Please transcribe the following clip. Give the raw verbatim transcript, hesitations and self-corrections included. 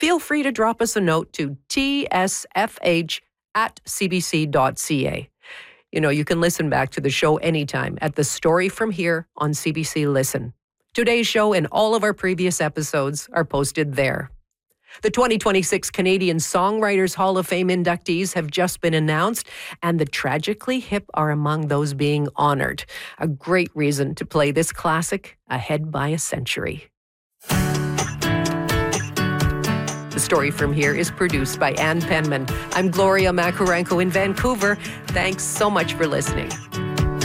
feel free to drop us a note to t s f h at c b c dot c a. You know, you can listen back to the show anytime at The Story From Here on C B C Listen. Today's show and all of our previous episodes are posted there. The twenty twenty-six Canadian Songwriters Hall of Fame inductees have just been announced, and the Tragically Hip are among those being honored. A great reason to play this classic ahead by a century. The Story From Here is produced by Ann Penman. I'm Gloria Macarenko in Vancouver. Thanks so much for listening.